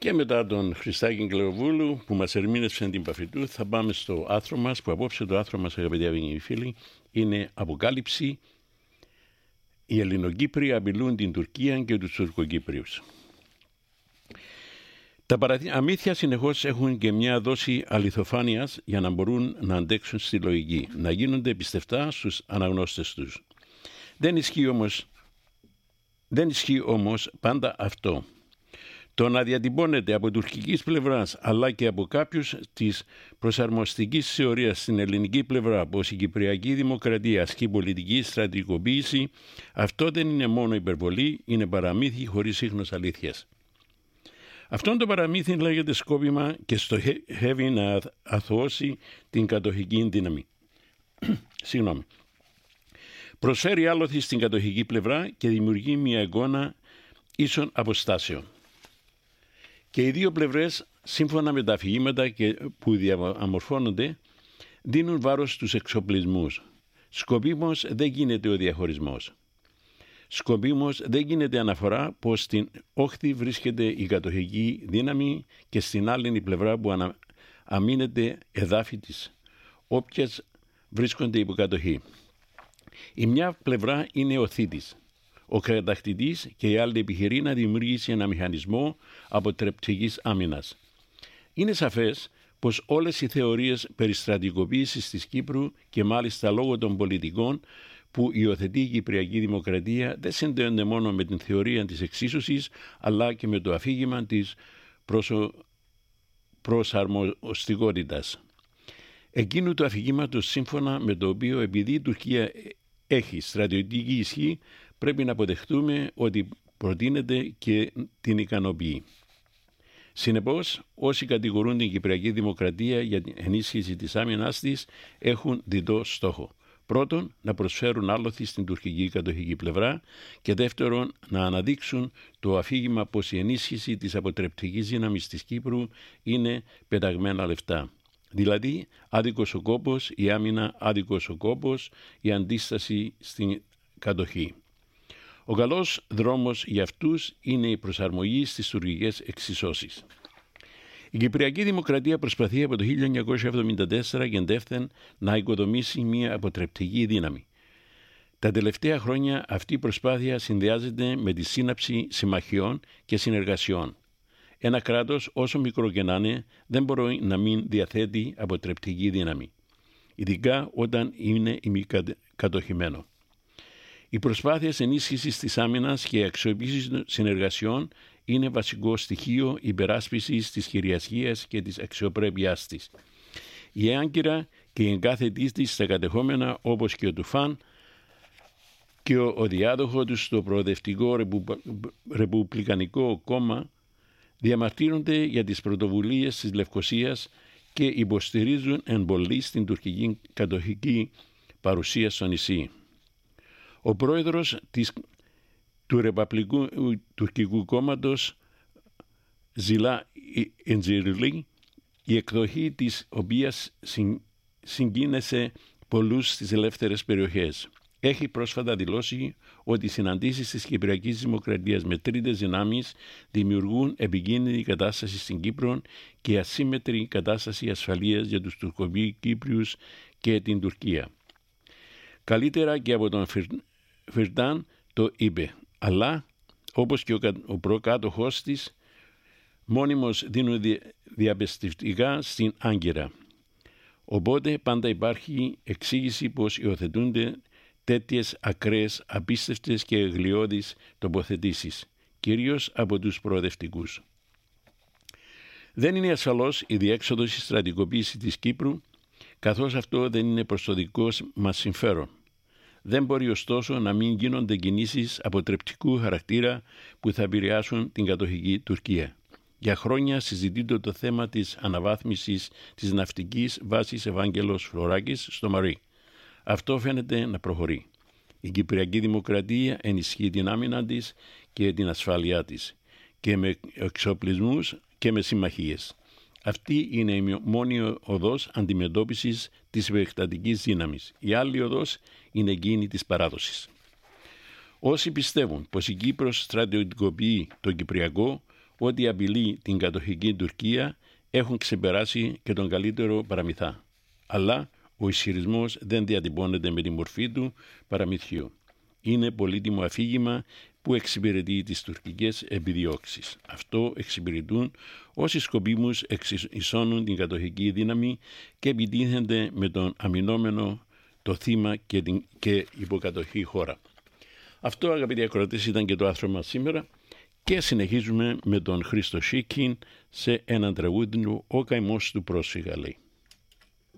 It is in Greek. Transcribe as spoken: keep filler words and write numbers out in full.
Και μετά τον Χριστάκη Κλεοβούλου που μας ερμήνευσε την παφή του, θα πάμε στο άθρο μας, που απόψε το άθρο μας, αγαπητοί αγαπητοί φίλοι, είναι Αποκάλυψη. Οι Ελληνοκύπριοι απειλούν την Τουρκία και τους Τουρκοκύπριους. Τα παραμύθια συνεχώς έχουν και μια δόση αληθοφάνειας για να μπορούν να αντέξουν στη λογική, να γίνονται πιστευτά στους αναγνώστες τους. Δεν ισχύει όμως, δεν ισχύει όμως πάντα αυτό. Το να διατυπώνεται από τουρκικής πλευράς αλλά και από κάποιους της προσαρμοστικής θεωρίας στην ελληνική πλευρά πως η Κυπριακή Δημοκρατία ασκεί πολιτική στρατηγικοποίηση, αυτό δεν είναι μόνο υπερβολή, είναι παραμύθι χωρίς ίχνος αλήθειας. Αυτό το παραμύθι λέγεται σκόπιμα και στοχεύει να αθωώσει την κατοχική δύναμη. Συγγνώμη. Προσφέρει άλοθη στην κατοχική πλευρά και δημιουργεί μια εικόνα ίσων αποστάσεων. Και οι δύο πλευρές, σύμφωνα με τα αφηγήματα που διαμορφώνονται, δίνουν βάρος στους εξοπλισμούς. Σκοπίμως δεν γίνεται ο διαχωρισμός. Σκοπίμως δεν γίνεται αναφορά πως στην όχθη βρίσκεται η κατοχική δύναμη και στην άλλη πλευρά που ανα... αμήνεται εδάφη της, όποιες βρίσκονται υποκατοχή. Η μια πλευρά είναι ο θήτης, ο κατακτητής, και η άλλη επιχειρεί να δημιουργήσει ένα μηχανισμό αποτρεπτικής άμυνας. Είναι σαφές πως όλες οι θεωρίες περί στρατηγικοποίησης της Κύπρου και μάλιστα λόγω των πολιτικών που υιοθετεί η Κυπριακή Δημοκρατία δεν συνδέονται μόνο με την θεωρία της εξίσωσης αλλά και με το αφήγημα της προσω... προσαρμοστικότητας. Εκείνου του αφηγήματος σύμφωνα με το οποίο επειδή η Τουρκία έχει στρατιωτική ισχύ πρέπει να αποδεχτούμε ότι προτείνεται και την ικανοποιεί. Συνεπώς, όσοι κατηγορούν την Κυπριακή Δημοκρατία για την ενίσχυση της άμυνας της έχουν διτό στόχο. Πρώτον, να προσφέρουν άλοθη στην τουρκική κατοχική πλευρά και δεύτερον, να αναδείξουν το αφήγημα πως η ενίσχυση της αποτρεπτικής δύναμης της Κύπρου είναι πεταγμένα λεφτά. Δηλαδή, άδικος ο κόπος, η άμυνα άδικος ο κόπος, η αντίσταση στην κατοχή. Ο καλός δρόμος για αυτούς είναι η προσαρμογή στις τουρκικές εξισώσεις. Η Κυπριακή Δημοκρατία προσπαθεί από το χίλια εννιακόσια εβδομήντα τέσσερα και εντεύθεν να οικοδομήσει μια αποτρεπτική δύναμη. Τα τελευταία χρόνια αυτή η προσπάθεια συνδυάζεται με τη σύναψη συμμαχιών και συνεργασιών. Ένα κράτος, όσο μικρό και να είναι, δεν μπορεί να μην διαθέτει αποτρεπτική δύναμη, ειδικά όταν είναι ημικατοχημένο. Οι προσπάθειες ενίσχυσης της άμυνας και αξιοποίησης συνεργασιών είναι βασικό στοιχείο υπεράσπισης της κυριαρχίας και της αξιοπρέπειάς της. Η Άγκυρα και η εγκάθετή της στα κατεχόμενα, όπως και ο Τουφάν και ο, ο διάδοχο του στο προοδευτικό ρεπου, ρεπουμπλικανικό κόμμα, διαμαρτύρονται για τις πρωτοβουλίες της Λευκωσίας και υποστηρίζουν εν πολλοίς την τουρκική κατοχική παρουσία στο νησί. Ο πρόεδρος της, του Ρεπαπλικού Τουρκικού Κόμματος, Ζιλά Εντζιρλή, η εκδοχή της οποίας συγκίνησε πολλούς στις ελεύθερες περιοχές, έχει πρόσφατα δηλώσει ότι οι συναντήσεις της Κυπριακής Δημοκρατίας με τρίτες δυνάμεις δημιουργούν επικίνδυνη κατάσταση στην Κύπρο και ασύμμετρη κατάσταση ασφαλείας για τους Τουρκοκύπριους και την Τουρκία. Καλύτερα και από τον Φιρτάν το είπε, αλλά όπως και ο, ο προκάτοχός της μόνιμος δίνουν διαπιστευτικά στην Άγκυρα. Οπότε πάντα υπάρχει εξήγηση πως υιοθετούνται τέτοιες ακραίες, απίστευτες και γλιώδεις τοποθετήσεις, κυρίως από τους προοδευτικούς. Δεν είναι ασφαλώς η διέξοδος στη στρατικοποίηση της Κύπρου, καθώς αυτό δεν είναι προς το δικό μας συμφέρον. Δεν μπορεί ωστόσο να μην γίνονται κινήσεις αποτρεπτικού χαρακτήρα που θα επηρεάσουν την κατοχική Τουρκία. Για χρόνια συζητείται το θέμα της αναβάθμισης της ναυτικής βάσης Ευάγγελος Φλωράκης στο Μαρί. Αυτό φαίνεται να προχωρεί. Η Κυπριακή Δημοκρατία ενισχύει την άμυνα της και την ασφάλειά της και με εξοπλισμούς και με συμμαχίες. Αυτή είναι η μόνη οδός αντιμετώπισης της επεκτατικής δύναμης. Η άλλη οδός είναι εκείνη της παράδοσης. Όσοι πιστεύουν πως η Κύπρος στρατιωτικοποιεί το Κυπριακό, ό,τι απειλεί την κατοχική Τουρκία έχουν ξεπεράσει και τον καλύτερο παραμυθά. Αλλά ο ισχυρισμός δεν διατυπώνεται με τη μορφή του παραμυθιού. Είναι πολύτιμο αφήγημα που εξυπηρετεί τις τουρκικές επιδιώξεις. Αυτό εξυπηρετούν όσοι σκοπίμως εξισώνουν την κατοχική δύναμη και επιτίθενται με τον αμυνόμενο το θύμα και την και υποκατοχή χώρα. Αυτό, αγαπητοί ακροατές, ήταν και το άρθρο μας σήμερα και συνεχίζουμε με τον Χρήστο Σίκιν σε έναν τραγούδι του «Ο καημός του πρόσφυγα», λέει.